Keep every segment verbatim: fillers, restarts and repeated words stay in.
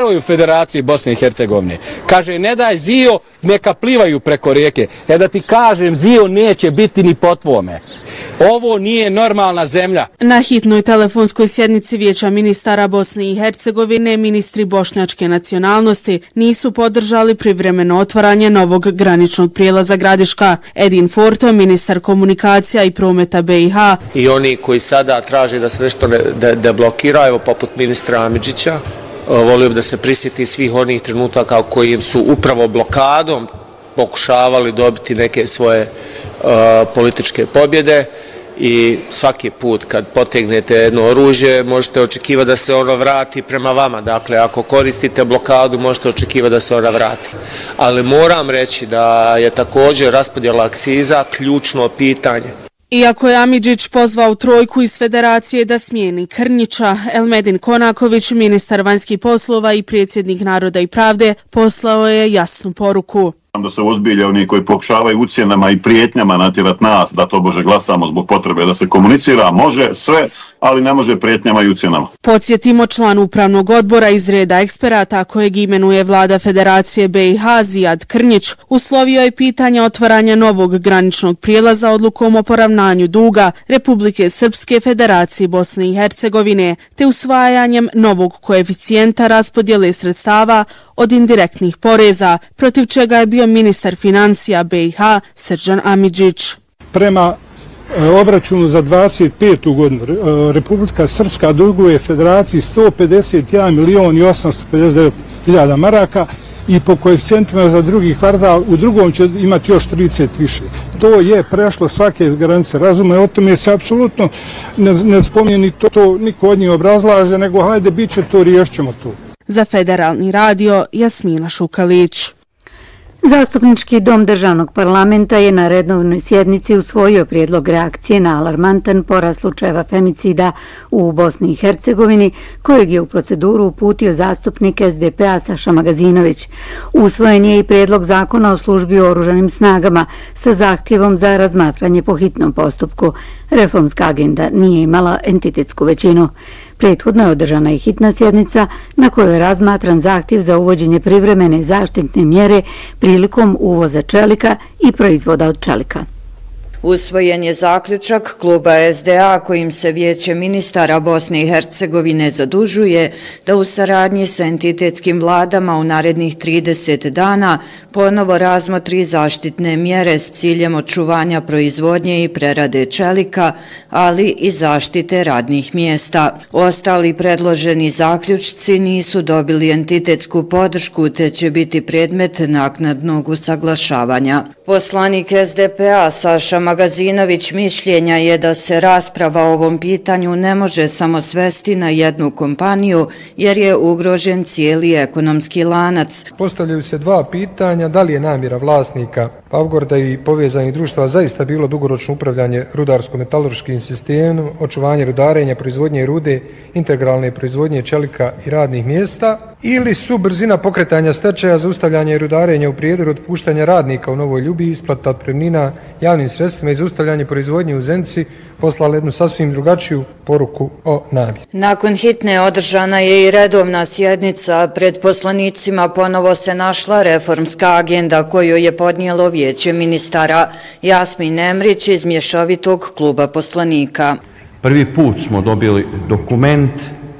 dešavaju u Federaciji Bosne i Hercegovine. Kaže, ne daj Zio, neka plivaju preko rijeke. E da ti kažem, Zio neće biti ni po tvome. Ovo nije normalna zemlja. Na hitnoj telefonskoj sjednici Vijeća ministara Bosne i Hercegovine ministri bošnjačke nacionalnosti nisu podržali privremeno otvaranje novog graničnog prijelaza Gradiška. Edin Forto, ministar komunikacija i prometa be i ha. I oni koji sada traže da se nešto deblokira, evo poput ministra Amidžića, volio bi da se prisjeti svih onih trenutaka kojim su upravo blokadom pokušavali dobiti neke svoje uh, političke pobjede. I svaki put kad potegnete jedno oružje možete očekivati da se ono vrati prema vama. Dakle, ako koristite blokadu možete očekivati da se ona vrati. Ali moram reći da je također raspodjela akciza ključno pitanje. Iako je Amidžić pozvao trojku iz Federacije da smijeni Krnjića, Elmedin Konaković, ministar vanjskih poslova i predsjednik Naroda i pravde, poslao je jasnu poruku. Da se ozbilje oni koji pokušavaju ucjenama i prijetnjama natjerat nas da to bože glasamo zbog potrebe da se komunicira, može sve, ali ne može prijetnjama i ucjenama. Podsjetimo, član upravnog odbora iz reda eksperata kojeg imenuje vlada Federacije be i ha Zijad Krnjić uslovio je pitanje otvaranja novog graničnog prijelaza odlukom o poravnanju duga Republike Srpske Federacije Bosne i Hercegovine te usvajanjem novog koeficijenta raspodjele sredstava od indirektnih poreza, protiv čega je bio ministar financija be i ha Srdžan Amidžić. Prema obračunu za dvadeset petu godinu Republika Srpska duguje Federaciji sto pedeset jedan milion i osamsto pedeset devet hiljada maraka i po koeficijentima za drugi kvartal u drugom će imati još trideset više. To je prešlo svake granice razuma i o tome se apsolutno ne, ne spominje ni to, to niko od njih obrazlaže, nego hajde bit će to, riješit ćemo to. Za Federalni radio Jasmina Šukalić. Zastupnički dom državnog parlamenta je na redovnoj sjednici usvojio prijedlog reakcije na alarmantan porast slučajeva femicida u Bosni i Hercegovini, kojeg je u proceduru uputio zastupnik es de pe a Saša Magazinović. Usvojen je i prijedlog zakona o službi u oružanim snagama sa zahtjevom za razmatranje po hitnom postupku. Reformska agenda nije imala entitetsku većinu. Prethodno je održana i hitna sjednica na kojoj je razmatran zahtjev za uvođenje privremene zaštitne mjere prilikom uvoza čelika i proizvoda od čelika. Usvojen je zaključak kluba es de a kojim se Vijeće ministara Bosne i Hercegovine zadužuje da u saradnji sa entitetskim vladama u narednih trideset dana ponovo razmotri zaštitne mjere s ciljem očuvanja proizvodnje i prerade čelika, ali i zaštite radnih mjesta. Ostali predloženi zaključci nisu dobili entitetsku podršku te će biti predmet naknadnog usaglašavanja. Poslanik es de pe a Saša Magazinović mišljenja je da se rasprava o ovom pitanju ne može samo svesti na jednu kompaniju jer je ugrožen cijeli ekonomski lanac. Postavljaju se dva pitanja, da li je namjera vlasnika Pavgorda i povezanih društava zaista bilo dugoročno upravljanje rudarsko-metalurškim sistemom, očuvanje rudarenja, proizvodnje rude, integralne proizvodnje čelika i radnih mjesta, ili su brzina pokretanja stečaja, zaustavljanje rudarenja u prijedoru, otpuštanja radnika u Novoj Ljubi, isplata otpremnina javnim sredstvima i zaustavljanje proizvodnje u Zenici poslala jednu sasvim drugačiju poruku o namjeri. Nakon hitne održana je i redovna sjednica. Pred poslanicima ponovo se našla reformska agenda koju je podnijelo Vijeće ministara. Jasmin Emrić iz mješovitog kluba poslanika. Prvi put smo dobili dokument,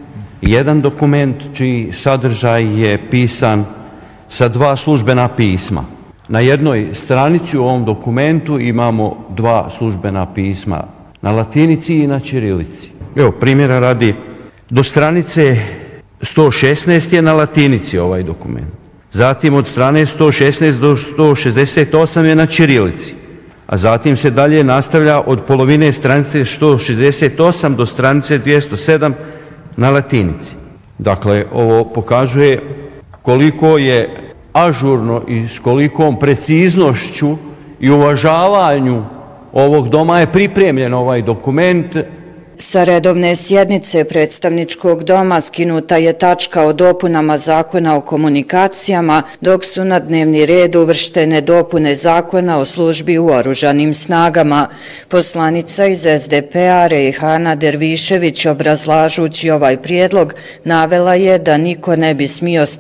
jedan dokument čiji sadržaj je pisan sa dva službena pisma. Na jednoj stranici u ovom dokumentu imamo dva službena pisma, na latinici i na ćirilici. Evo, primjera radi, do stranice sto šesnaest je na latinici ovaj dokument. Zatim od strane sto šesnaest do sto šezdeset osam je na ćirilici. A zatim se dalje nastavlja od polovine stranice sto šezdeset osam do stranice dvjesto sedam na latinici. Dakle, ovo pokazuje koliko je ažurno i s kolikom preciznošću i uvažavanju ovog doma je pripremljen ovaj dokument. Sa redovne sjednice predstavničkog doma skinuta je tačka o dopunama zakona o komunikacijama, dok su na dnevni red uvrštene dopune zakona o službi u oružanim snagama. Poslanica iz es de pe a Rejhana Dervišević, obrazlažući ovaj prijedlog, navela je da niko ne bi smio